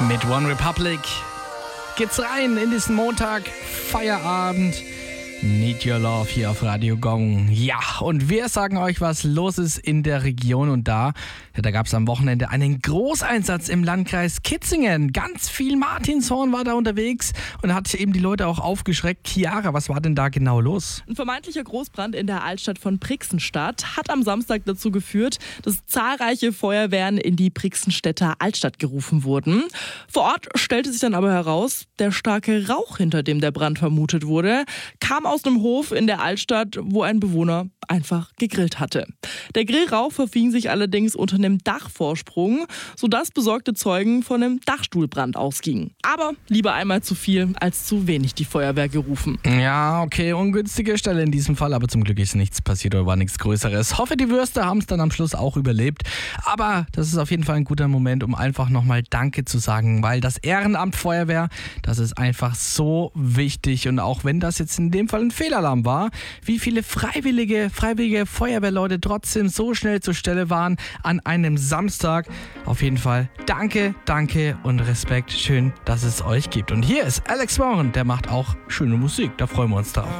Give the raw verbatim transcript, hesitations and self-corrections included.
Mit One Republic geht's rein in diesen Montag, Feierabend. Need Your Love hier auf Radio Gong. Ja, und wir sagen euch, was los ist in der Region. Und da, ja, da gab es am Wochenende einen Großeinsatz im Landkreis Kitzingen. Ganz viel Martinshorn war da unterwegs und hat eben die Leute auch aufgeschreckt. Chiara, was war denn da genau los? Ein vermeintlicher Großbrand in der Altstadt von Brixenstadt hat am Samstag dazu geführt, dass zahlreiche Feuerwehren in die Brixenstädter Altstadt gerufen wurden. Vor Ort stellte sich dann aber heraus, der starke Rauch, hinter dem der Brand vermutet wurde, kam aus einem Hof in der Altstadt, wo ein Bewohner einfach gegrillt hatte. Der Grillrauch verfing sich allerdings unter einem Dachvorsprung, sodass besorgte Zeugen von einem Dachstuhlbrand ausgingen. Aber lieber einmal zu viel als zu wenig die Feuerwehr gerufen. Ja, okay, ungünstige Stelle in diesem Fall, aber zum Glück ist nichts passiert oder war nichts Größeres. Hoffe, die Würste haben es dann am Schluss auch überlebt. Aber das ist auf jeden Fall ein guter Moment, um einfach nochmal Danke zu sagen, weil das Ehrenamt Feuerwehr, das ist einfach so wichtig. Und auch wenn das jetzt in dem Fall ein Fehlalarm war, wie viele freiwillige, freiwillige Feuerwehrleute trotzdem so schnell zur Stelle waren an einem Samstag. Auf jeden Fall danke, danke und Respekt. Schön, dass es euch gibt. Und hier ist Alex Warren, der macht auch schöne Musik. Da freuen wir uns drauf.